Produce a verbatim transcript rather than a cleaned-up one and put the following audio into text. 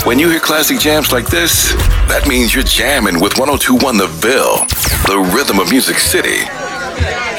When you hear classic jams like this, that means you're jamming with one oh two point one The Ville, the rhythm of Music City.